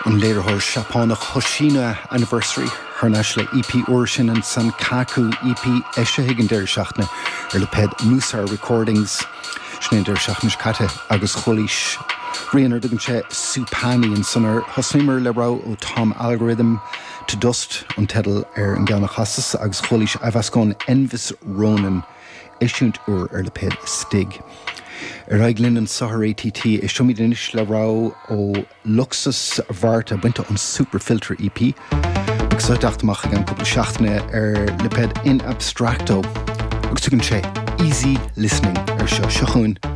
An léirthir Seapánach Hoshina anniversary Harnas le EP Urshin and Sankaku EP Eshehigan der Shachne le ped Musar Recordings Schneider Shachnish Kate agus Cholish Riener Duganche Supani and Sunner Hosnimer Lerau o Tom Algorithm to Dust on Tedel an Gana Hassis agus Cholish Avaskon Envis Ronan Ishunt le ped Stig. Raiglin and Sahar ATT is Shomid Inish Lerau o Luxus Varta Winter on Super Filter EP. Because I dacht mach again couple Schachtne le ped in abstracto. Agus tugan sé easy listening Shachun.